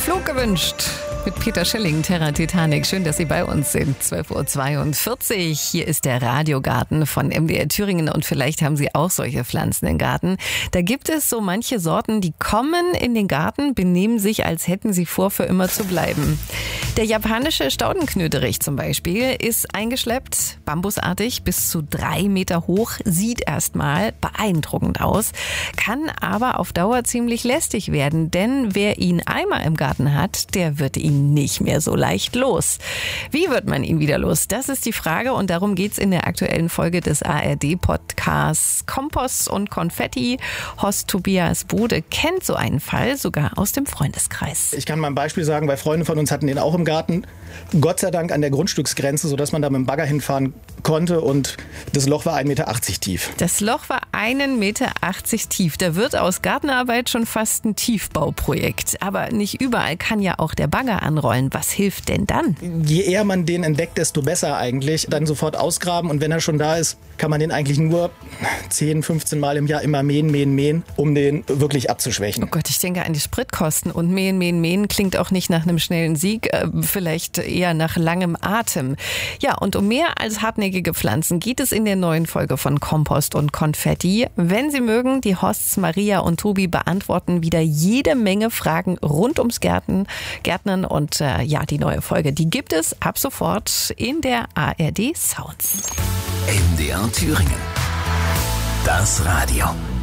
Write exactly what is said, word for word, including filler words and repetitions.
Flug gewünscht. Mit Peter Schilling, Terra Titanic. Schön, dass Sie bei uns sind. zwölf Uhr zweiundvierzig. Hier ist der Radiogarten von M D R Thüringen und vielleicht haben Sie auch solche Pflanzen im Garten. Da gibt es so manche Sorten, die kommen in den Garten, benehmen sich, als hätten sie vor, für immer zu bleiben. Der japanische Staudenknöterich zum Beispiel ist eingeschleppt, bambusartig, bis zu drei Meter hoch, sieht erstmal beeindruckend aus, kann aber auf Dauer ziemlich lästig werden, denn wer ihn einmal im Garten hat, der wird ihn nicht mehr so leicht los. Wie wird man ihn wieder los? Das ist die Frage und darum geht's in der aktuellen Folge des A R D-Podcasts Kompost und Konfetti. Host Tobias Bode kennt so einen Fall, sogar aus dem Freundeskreis. Ich kann mal ein Beispiel sagen, weil Freunde von uns hatten den auch im Garten. Gott sei Dank an der Grundstücksgrenze, sodass man da mit dem Bagger hinfahren konnte und das Loch war ein Meter achtzig tief. Das Loch war ein Meter achtzig tief. Da wird aus Gartenarbeit schon fast ein Tiefbauprojekt. Aber nicht überall kann ja auch der Bagger anrollen. Was hilft denn dann? Je eher man den entdeckt, desto besser eigentlich. Dann sofort ausgraben und wenn er schon da ist, kann man den eigentlich nur zehn, fünfzehn Mal im Jahr immer mähen, mähen, mähen, um den wirklich abzuschwächen. Oh Gott, ich denke an die Spritkosten und mähen, mähen, mähen klingt auch nicht nach einem schnellen Sieg, äh, vielleicht eher nach langem Atem. Ja, und um mehr als hartnäckige Pflanzen geht es in der neuen Folge von Kompost und Konfetti. Wenn Sie mögen, die Hosts Maria und Tobi beantworten wieder jede Menge Fragen rund ums Gärten, Gärtnern und äh, ja, die neue Folge, die gibt es ab sofort in der A R D Sounds. M D R Thüringen. Das Radio.